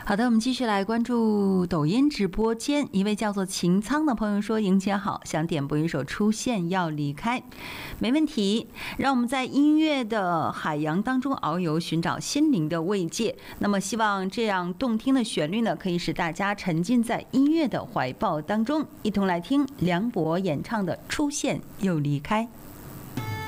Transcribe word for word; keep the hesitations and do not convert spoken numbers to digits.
好的，我们继续来关注抖音直播间，一位叫做秦仓的朋友说：莹姐好，想点播一首《出现要离开》。没问题，让我们在音乐的海洋当中遨游，寻找心灵的慰藉。那么希望这样动听的旋律呢，可以使大家沉浸在音乐的怀抱当中，一同来听梁博演唱的《出现又离开》。